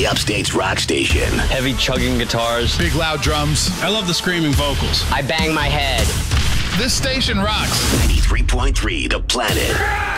the Upstate's rock station. Heavy chugging guitars. Big loud drums. I love the screaming vocals. I bang my head. This station rocks. 93.3 The Planet.